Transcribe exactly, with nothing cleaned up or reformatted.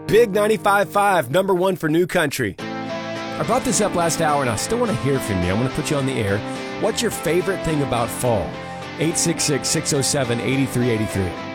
Big ninety-five point five, number one for New Country. I brought this up last hour, and I still want to hear from you. I'm going to put you on the air. What's your favorite thing about fall? eight six six, six oh seven, eight three eight three.